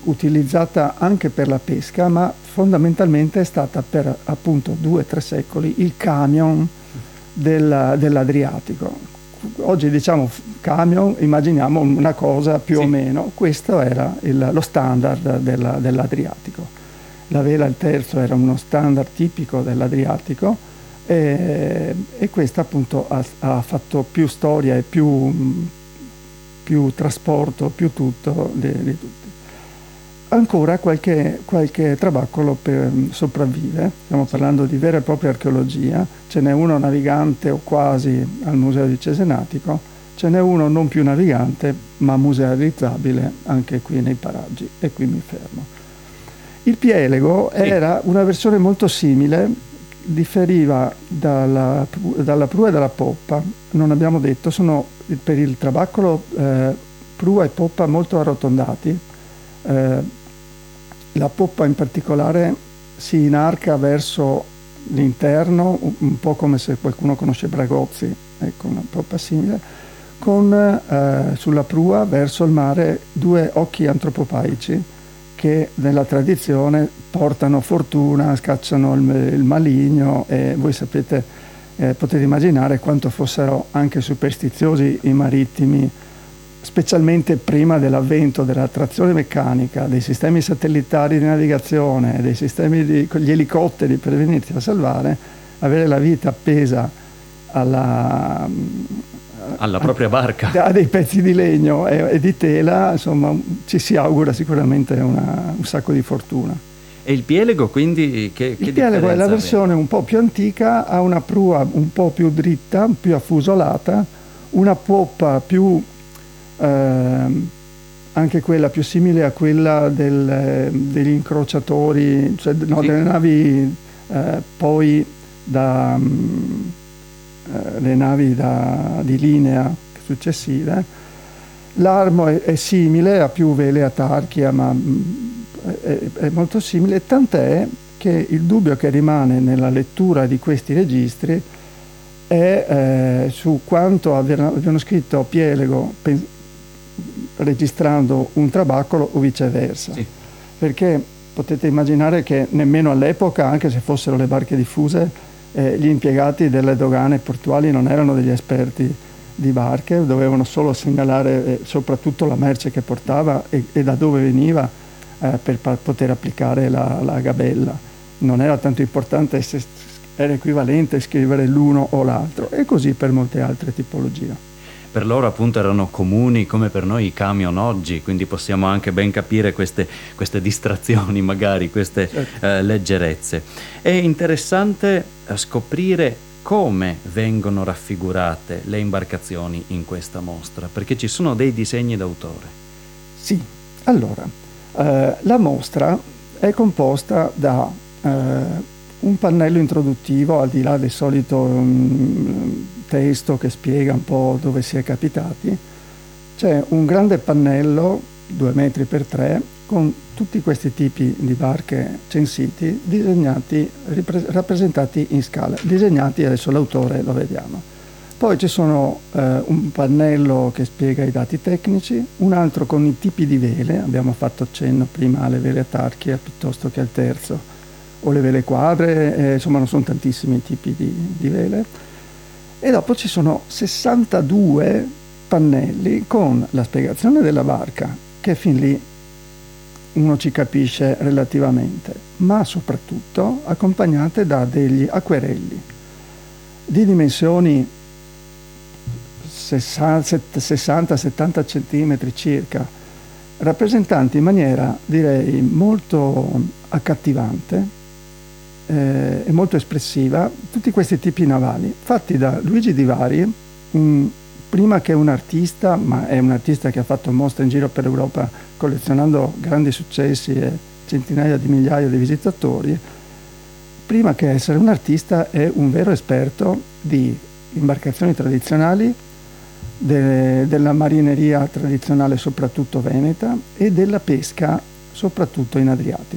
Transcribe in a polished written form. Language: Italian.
utilizzata anche per la pesca, ma fondamentalmente è stata per appunto 2-3 secoli il camion dell'Adriatico. Oggi diciamo camion, immaginiamo una cosa più o meno, questo era lo standard dell'Adriatico. La vela il terzo era uno standard tipico dell'Adriatico e questo appunto ha fatto più storia e più trasporto, più tutto di tutti. Ancora qualche trabaccolo sopravvive, stiamo parlando di vera e propria archeologia, ce n'è uno navigante o quasi al Museo di Cesenatico, ce n'è uno non più navigante ma musealizzabile anche qui nei paraggi, e qui mi fermo. Il pielego era una versione molto simile, differiva dalla prua e dalla poppa, non abbiamo detto, sono per il trabaccolo prua e poppa molto arrotondati. La poppa in particolare si inarca verso l'interno, un po' come se qualcuno conosce Bragozzi, ecco una poppa simile, con sulla prua verso il mare 2 occhi antropopaici che nella tradizione portano fortuna, scacciano il maligno, e voi sapete, potete immaginare quanto fossero anche superstiziosi i marittimi, specialmente prima dell'avvento della trazione meccanica, dei sistemi satellitari di navigazione, dei sistemi con gli elicotteri per venirti a salvare. Avere la vita appesa alla propria barca, a dei pezzi di legno e di tela, insomma, ci si augura sicuramente un sacco di fortuna. E il pielego quindi che il pielego è la versione un po' più antica, ha una prua un po' più dritta, più affusolata, una poppa più anche quella più simile a quella degli incrociatori, cioè delle navi poi le navi di linea successive. L'armo è simile, ha più vele a tarchia, ma è molto simile, tant'è che il dubbio che rimane nella lettura di questi registri è su quanto abbiano scritto pielego registrando un trabaccolo o viceversa, perché potete immaginare che nemmeno all'epoca, anche se fossero le barche diffuse, gli impiegati delle dogane portuali non erano degli esperti di barche, dovevano solo segnalare soprattutto la merce che portava e da dove veniva per poter applicare la gabella. Non era tanto importante se era equivalente scrivere l'uno o l'altro, e così per molte altre tipologie. Per loro appunto erano comuni come per noi i camion oggi, quindi possiamo anche ben capire queste distrazioni, magari queste leggerezze. È interessante scoprire come vengono raffigurate le imbarcazioni in questa mostra, perché ci sono dei disegni d'autore. Sì, allora la mostra è composta da un pannello introduttivo, al di là del solito testo che spiega un po' dove si è capitati. C'è un grande pannello 2 metri per 3 con tutti questi tipi di barche censiti, disegnati, rappresentati in scala. Disegnati, adesso l'autore lo vediamo. Poi ci sono un pannello che spiega i dati tecnici, un altro con i tipi di vele, abbiamo fatto cenno prima alle vele a tarchia piuttosto che al terzo, o le vele quadre, insomma non sono tantissimi tipi di vele. E dopo ci sono 62 pannelli con la spiegazione della barca, che fin lì uno ci capisce relativamente, ma soprattutto accompagnate da degli acquerelli di dimensioni 60-70 centimetri circa, rappresentanti in maniera, direi, molto accattivante e molto espressiva tutti questi tipi navali, fatti da Luigi Di Vari, prima che un artista, ma è un artista che ha fatto mostre in giro per l'Europa collezionando grandi successi e centinaia di migliaia di visitatori. Prima che essere un artista è un vero esperto di imbarcazioni tradizionali, della marineria tradizionale soprattutto veneta e della pesca soprattutto in Adriatico.